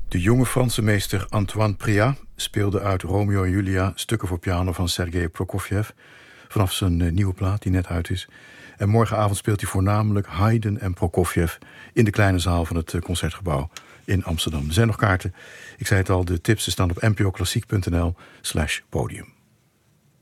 De jonge Franse meester Antoine Priat speelde uit Romeo en Julia stukken voor piano van Sergei Prokofjev vanaf zijn nieuwe plaat die net uit is. En morgenavond speelt hij voornamelijk Haydn en Prokofjev in de kleine zaal van het Concertgebouw in Amsterdam. Er zijn nog kaarten. Ik zei het al, de tips staan op npoklassiek.nl/podium.